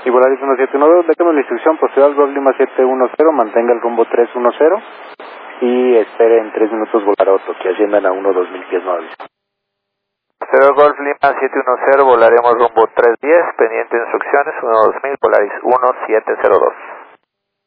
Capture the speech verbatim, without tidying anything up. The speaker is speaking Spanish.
Y Volaris uno siete uno dos, déjame la instrucción, posterior al Golf Lima siete uno cero, mantenga el rumbo tres uno cero y espere en tres minutos volar a otro, que asciendan a uno dos mil pies, no avisa. Posterior Golf Lima siete uno cero, volaremos rumbo tres diez, pendiente de instrucciones, uno dos mil, Volaris uno siete cero dos.